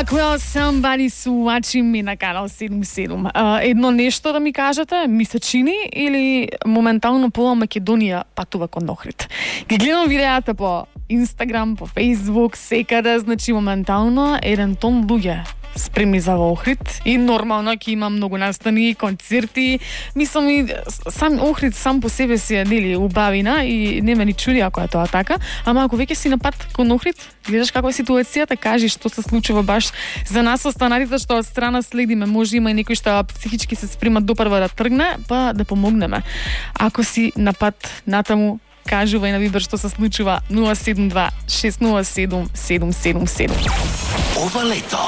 Talk Well Somebody's Watching Me на канал 77. Едно нешто да ми кажете, ми се чини или моментално пола Македонија патува кон Охрид? Ги гледам видеата по Инстаграм, по Фейсбук, секаде, значи моментално еден тон луѓе спремни за Охрид и нормално ќе има многу настани, концерти. Мислам и сам Охрид сам по себе си е нели убавина и не ме ни чуди ако е тоа така, ама ако веќе си на пат кон Охрид, гледаш каква е ситуацијата, кажи што се случува баш за нас останалите што од страна следиме, може има и некој што психички се спремат допрва да тргне, па да помогнеме. Ако си на пат натаму, кажувај на Вибер што се случува 072 607 777. Ова лето